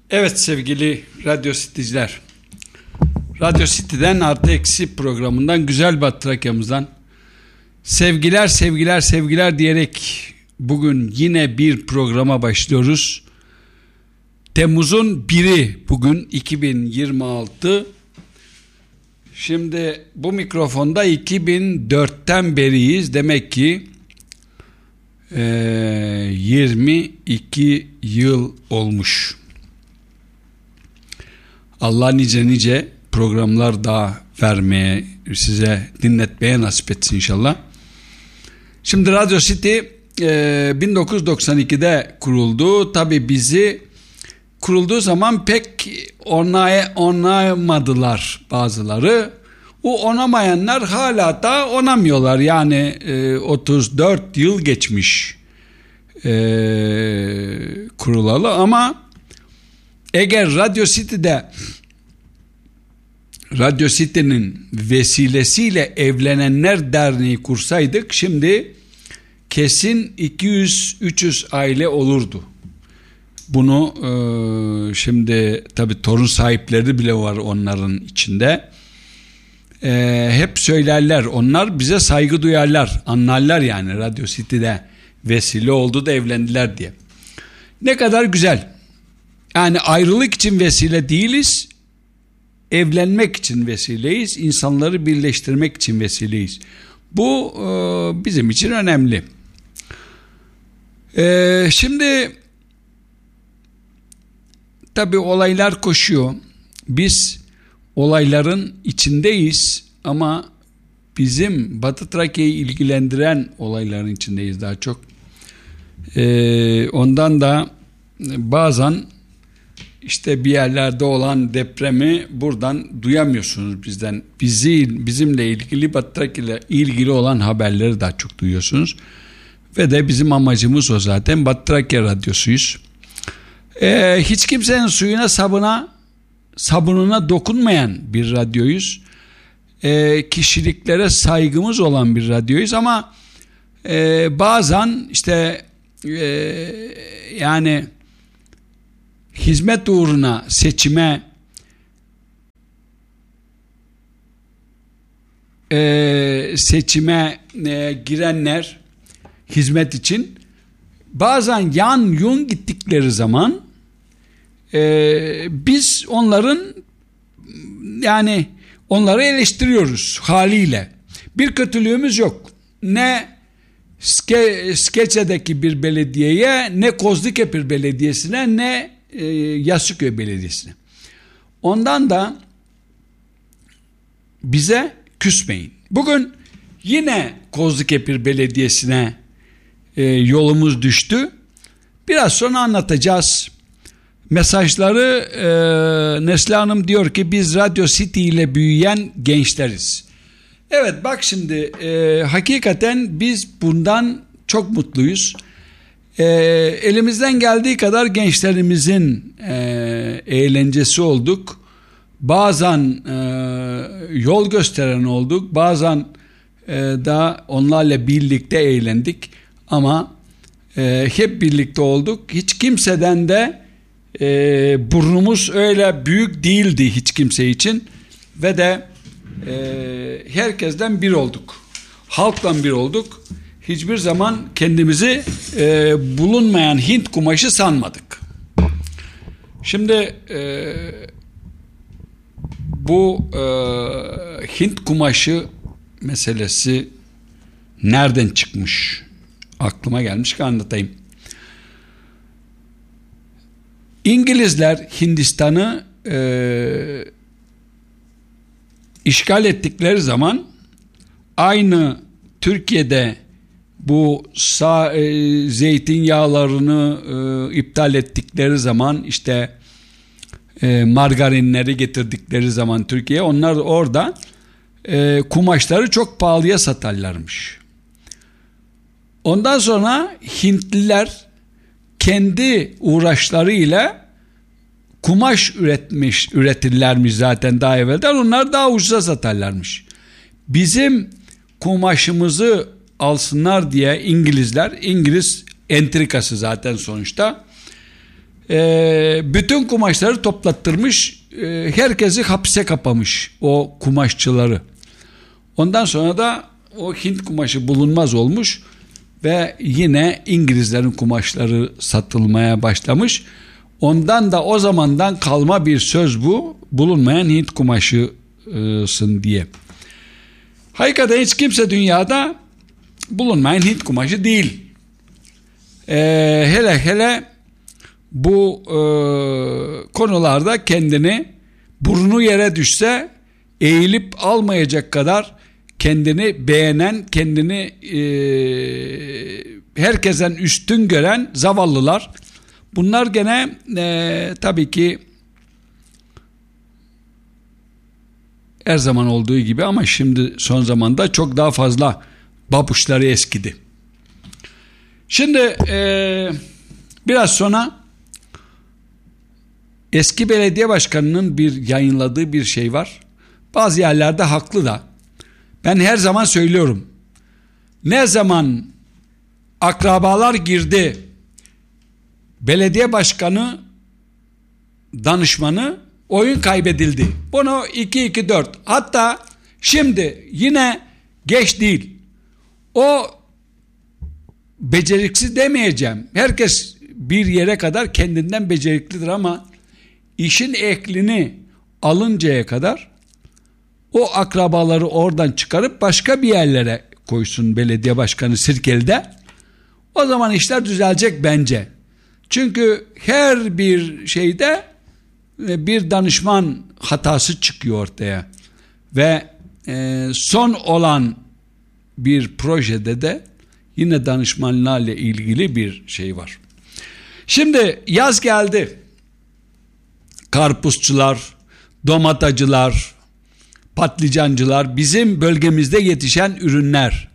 Evet sevgili Radyo City'ciler, Radyo City'den Artı Eksi programından, güzel Batı Trakya'mızdan sevgiler sevgiler sevgiler diyerek bugün yine bir programa başlıyoruz. Temmuz'un 1'i bugün 2026. Şimdi bu mikrofonda 2004'ten beriyiz. Demek ki 22 yıl olmuş. Allah nice programlar daha vermeye, size dinletmeye nasip etsin inşallah. Şimdi Radyo City 1992'de kuruldu. Tabii bizi kurulduğu zaman pek onaymadılar bazıları. O onamayanlar hala da onamıyorlar. Yani 34 yıl geçmiş kurulalı, ama eğer Radyo City'nin vesilesiyle Evlenenler Derneği kursaydık, şimdi kesin 200-300 aile olurdu. Bunu şimdi tabii torun sahipleri bile var onların içinde. Hep söylerler, onlar bize saygı duyarlar, anlarlar yani Radyo City'de vesile oldu da evlendiler diye. Ne kadar güzel. Yani ayrılık için vesile değiliz, evlenmek için vesileyiz, insanları birleştirmek için vesileyiz. Bu bizim için önemli. Şimdi tabii olaylar koşuyor. Biz olayların içindeyiz ama bizim Batı Trakya'yı ilgilendiren olayların içindeyiz daha çok. Ondan da bazen işte bir yerlerde olan depremi buradan duyamıyorsunuz bizden. Bizimle ilgili, Batı Trakya ile ilgili olan haberleri daha çok duyuyorsunuz. Ve de bizim amacımız o zaten. Batı Trakya Radyosu'yuz. Hiç kimsenin suyuna sabununa dokunmayan bir radyoyuz. Kişiliklere saygımız olan bir radyoyuz, ama bazen işte yani hizmet uğruna seçime girenler, hizmet için bazen yan yun gittikleri zaman biz onları eleştiriyoruz haliyle. Bir kötülüğümüz yok. Ne Skeçe'deki bir belediyeye, ne Kozlukepir Belediyesi'ne, ne Yassıköy Belediyesi'ne. Ondan da bize küsmeyin. Bugün yine Kozlukepir Belediyesi'ne yolumuz düştü. Biraz sonra anlatacağız. Mesajları Neslihan Hanım diyor ki biz Radyo City ile büyüyen gençleriz. Evet, bak şimdi hakikaten biz bundan çok mutluyuz. Elimizden geldiği kadar gençlerimizin eğlencesi olduk. Bazen yol gösteren olduk. Bazen da onlarla birlikte eğlendik. Ama hep birlikte olduk. Hiç kimseden de burnumuz öyle büyük değildi hiç kimse için. Ve de herkesten bir olduk. Halkla bir olduk. Hiçbir zaman kendimizi bulunmayan Hint kumaşı sanmadık. Şimdi bu Hint kumaşı meselesi nereden çıkmış? Aklıma gelmiş ki anlatayım. İngilizler Hindistan'ı işgal ettikleri zaman, aynı Türkiye'de bu zeytinyağlarını iptal ettikleri zaman, işte margarinleri getirdikleri zaman Türkiye'ye, onlar orada kumaşları çok pahalıya satarlarmış. Ondan sonra Hintliler kendi uğraşlarıyla kumaş üretirlermiş zaten daha evvelden, onlar daha ucuza satarlarmış. Bizim kumaşımızı alsınlar diye İngilizler, İngiliz entrikası zaten sonuçta, Bütün kumaşları toplattırmış, herkesi hapse kapamış, o kumaşçıları. Ondan sonra da o Hint kumaşı bulunmaz olmuş ve yine İngilizlerin kumaşları satılmaya başlamış. Ondan da o zamandan kalma bir söz bu, bulunmayan Hint kumaşısın diye. Hakikaten hiç kimse dünyada bulunmayan Hint kumaşı değil. Hele hele bu konularda kendini, burnu yere düşse eğilip almayacak kadar kendini beğenen, kendini herkesten üstün gören zavallılar. Bunlar gene tabii ki her zaman olduğu gibi, ama şimdi son zamanda çok daha fazla babuşları eskidi. Şimdi biraz sonra eski belediye başkanının bir yayınladığı bir şey var. Bazı yerlerde haklı da. Ben her zaman söylüyorum. Ne zaman akrabalar girdi, belediye başkanı, danışmanı, oyun kaybedildi. Bunu 2-2-4. Hatta şimdi yine geç değil. O beceriksiz demeyeceğim. Herkes bir yere kadar kendinden beceriklidir ama işin ehlini alıncaya kadar o akrabaları oradan çıkarıp başka bir yerlere koysun belediye başkanı Sirkeli'de. O zaman işler düzelecek bence. Çünkü her bir şeyde bir danışman hatası çıkıyor ortaya. Ve son olan bir projede de yine danışmanlarla ilgili bir şey var. Şimdi yaz geldi. Karpuzcular, domatacılar, patlıcancılar, bizim bölgemizde yetişen ürünler.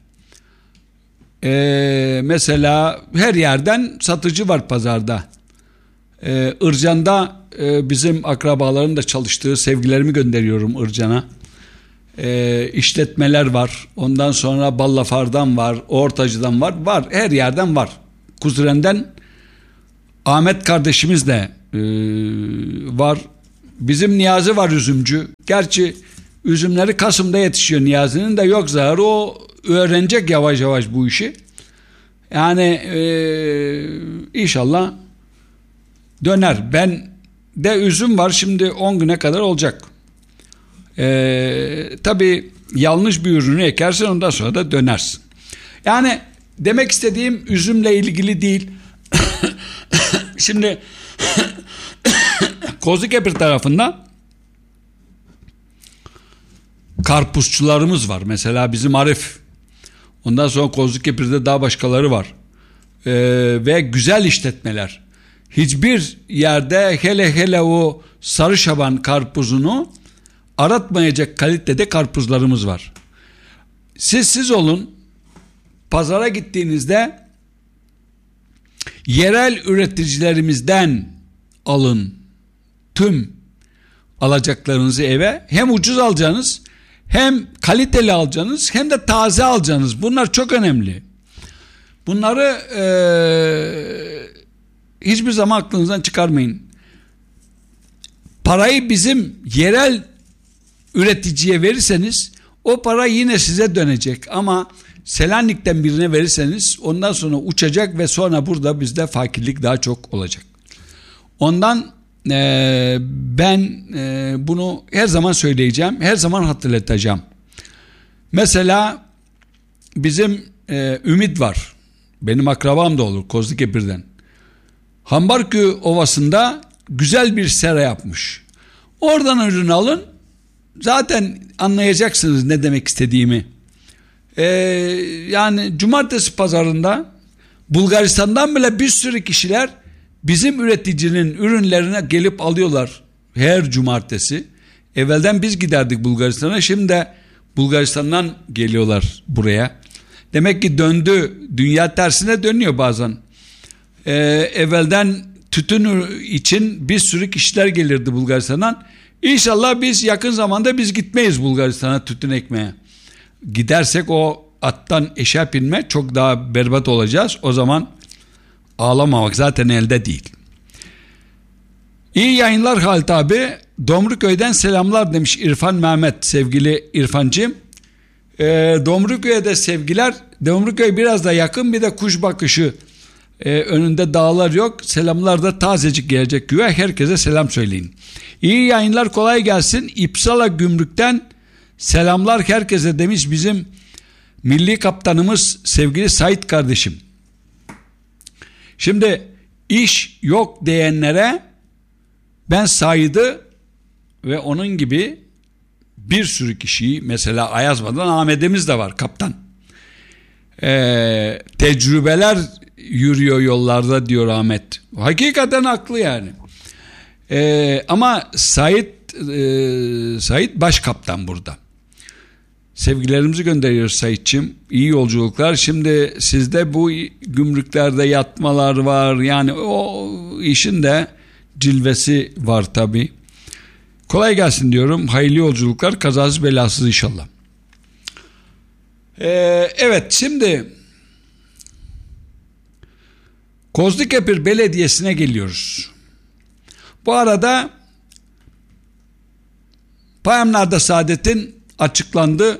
Mesela her yerden satıcı var pazarda. Ircan'da bizim akrabaların da çalıştığı, sevgilerimi gönderiyorum Ircan'a. İşletmeler var. Ondan sonra Ballafar'dan var, Ortacı'dan var. Var, her yerden var. Kuzuren'den Ahmet kardeşimiz de var. Bizim Niyazi var, üzümcü. Gerçi üzümleri Kasım'da yetişiyor Niyazi'nin de, yok zararı, o öğrenecek yavaş yavaş bu işi. Yani inşallah döner. Ben de üzüm var şimdi, 10 güne kadar olacak. Tabii yanlış bir ürünü ekersen ondan sonra da dönersin. Yani demek istediğim üzümle ilgili değil. Şimdi Kozlukepir tarafında karpuzçularımız var. Mesela bizim Arif. Ondan sonra Kozlukepir'de daha başkaları var. Ve güzel işletmeler. Hiçbir yerde hele hele o sarı şaban karpuzunu aratmayacak kalitede karpuzlarımız var. Siz olun, pazara gittiğinizde yerel üreticilerimizden alın tüm alacaklarınızı eve. Hem ucuz alacaksınız, hem kaliteli alacaksınız, hem de taze alacaksınız. Bunlar çok önemli. Bunları hiçbir zaman aklınızdan çıkarmayın. Parayı bizim yerel üreticiye verirseniz o para yine size dönecek, ama Selanik'ten birine verirseniz ondan sonra uçacak ve sonra burada bizde fakirlik daha çok olacak. Ondan ben bunu her zaman söyleyeceğim, her zaman hatırlatacağım. Mesela bizim Ümit var, benim akrabam da olur Kozlukepir'den. Hambarköy Ovası'nda güzel bir sera yapmış. Oradan ürün alın, zaten anlayacaksınız ne demek istediğimi. Yani cumartesi pazarında Bulgaristan'dan bile bir sürü kişiler bizim üreticinin ürünlerine gelip alıyorlar her cumartesi. Evvelden biz giderdik Bulgaristan'a, şimdi de Bulgaristan'dan geliyorlar buraya. Demek ki döndü, dünya tersine dönüyor bazen. Evvelden tütün için bir sürü kişiler gelirdi Bulgaristan'dan. İnşallah biz yakın zamanda biz gitmeyiz Bulgaristan'a tütün ekmeye. Gidersek o attan eşeğe binme, çok daha berbat olacağız. O zaman ağlamamak zaten elde değil. İyi yayınlar Halit abi. Domruköy'den selamlar demiş İrfan Mehmet, sevgili İrfancığım. Domruköy'e de sevgiler. Domruköy biraz da yakın, bir de kuş bakışı. Önünde dağlar yok. Selamlar da tazecik gelecek güve. Herkese selam söyleyin. İyi yayınlar, kolay gelsin. İpsala Gümrük'ten selamlar herkese demiş bizim milli kaptanımız sevgili Sait kardeşim. Şimdi iş yok diyenlere ben Said'i ve onun gibi bir sürü kişiyi, mesela Ayazma'dan Ahmet'imiz de var, kaptan. Tecrübeler yürüyor yollarda diyor Ahmet. Hakikaten haklı yani. Ama Said baş kaptan burada. Sevgilerimizi gönderiyoruz Saitçim. İyi yolculuklar. Şimdi sizde bu gümrüklerde yatmalar var. Yani o işin de cilvesi var tabii. Kolay gelsin diyorum. Hayırlı yolculuklar. Kazasız belasız inşallah. Evet, şimdi Kozlukepir Belediyesi'ne geliyoruz. Bu arada Payamlarda Saadet'in açıklandı.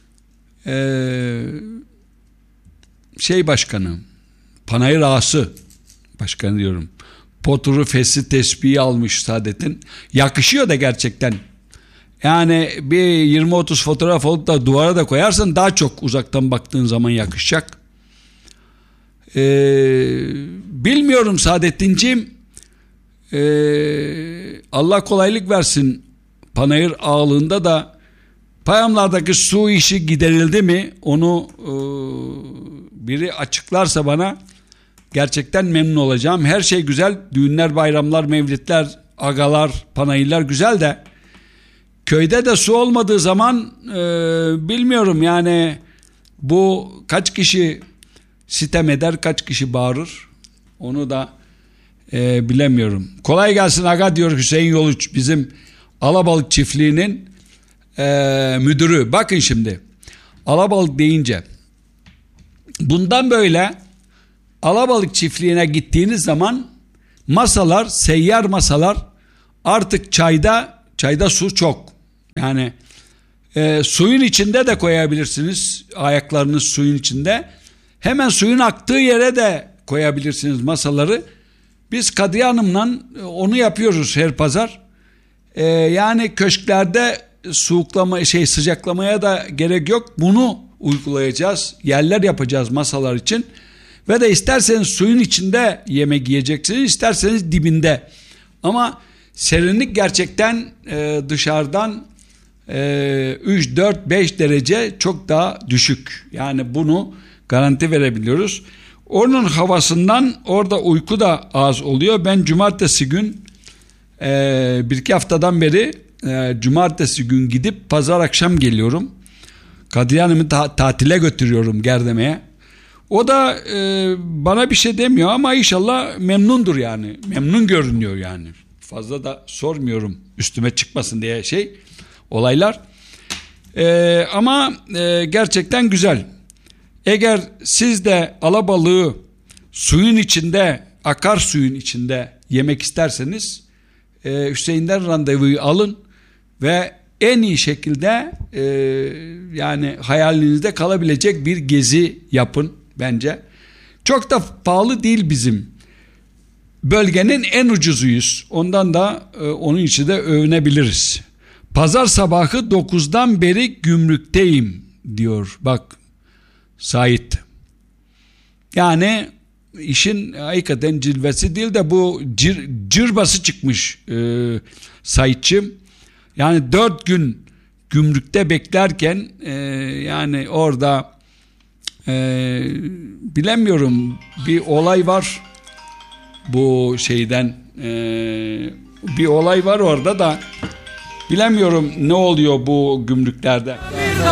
Başkanı, Panayır Ağası başkanı diyorum. Poturu, fesi, tesbihi almış Saadet'in. Yakışıyor da gerçekten. Yani bir 20-30 fotoğraf olup da duvara da koyarsan daha çok uzaktan baktığın zaman yakışacak. Bilmiyorum Saadettinciğim. Allah kolaylık versin. Panayır ağalığında da Payamlardaki su işi giderildi mi? Onu biri açıklarsa bana gerçekten memnun olacağım. Her şey güzel. Düğünler, bayramlar, mevlitler, agalar, panayırlar güzel de köyde de su olmadığı zaman bilmiyorum yani, bu kaç kişi sitem eder, kaç kişi bağırır, onu da bilemiyorum. Kolay gelsin aga diyor Hüseyin Yoluç, bizim Alabalık çiftliğinin müdürü. Bakın şimdi alabalık deyince, bundan böyle alabalık çiftliğine gittiğiniz zaman masalar, seyyar masalar, artık çayda su çok. Yani suyun içinde de koyabilirsiniz, ayaklarınız suyun içinde. Hemen suyun aktığı yere de koyabilirsiniz masaları. Biz Kadriye Hanım'la onu yapıyoruz her pazar. Yani köşklerde sıcaklamaya da gerek yok. Bunu uygulayacağız. Yerler yapacağız masalar için. Ve de isterseniz suyun içinde yemek yiyeceksiniz, isterseniz dibinde. Ama serinlik gerçekten dışarıdan 3, 4, 5 derece çok daha düşük. Yani bunu garanti verebiliyoruz. Onun havasından orada uyku da az oluyor. Ben cumartesi gün bir iki haftadan beri cumartesi gün gidip pazar akşam geliyorum. Kadriye Hanım'ı tatile götürüyorum Gerdeme'ye. O da bana bir şey demiyor ama inşallah memnundur yani. Memnun görünüyor yani. Fazla da sormuyorum üstüme çıkmasın diye olaylar. Ama gerçekten güzel. Eğer siz de alabalığı suyun içinde, akarsuyun içinde yemek isterseniz Hüseyin'den randevuyu alın ve en iyi şekilde yani hayalinizde kalabilecek bir gezi yapın bence. Çok da pahalı değil bizim. Bölgenin en ucuzuyuz. Ondan da onun için de övünebiliriz. Pazar sabahı 9'dan beri gümrükteyim diyor. Bak Sait. Yani işin hakikaten cilvesi değil de bu cırbası çıkmış Saitçim. Yani 4 gün gümrükte beklerken yani orada bilemiyorum, bir olay var bu şeyden, bir olay var orada da bilemiyorum ne oluyor bu gümrüklerde.